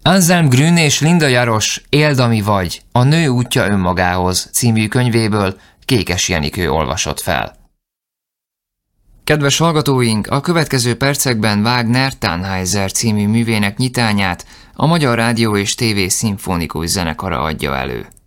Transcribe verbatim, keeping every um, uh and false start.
Anselm Grün és Linda Jarosz Éld, ami vagy, a nő útja önmagához című könyvéből Kékes Jenikő olvasott fel. Kedves hallgatóink, a következő percekben Wagner Tannhäuser című művének nyitányát a Magyar Rádió és Tévé Szimfonikus Zenekara adja elő.